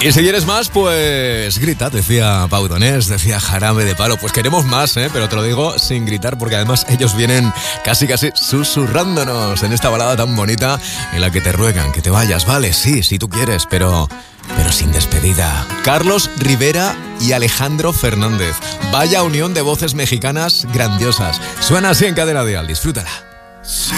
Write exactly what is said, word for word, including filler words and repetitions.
Y si quieres más, pues grita, decía Pau Donés, decía Jarabe de Palo. Pues queremos más, ¿eh? Pero te lo digo sin gritar, porque además ellos vienen casi casi susurrándonos en esta balada tan bonita en la que te ruegan que te vayas. Vale, sí, si tú quieres, pero... pero sin despedida. Carlos Rivera y Alejandro Fernández. Vaya unión de voces mexicanas grandiosas. Suena así en Cadena Dial, disfrútala.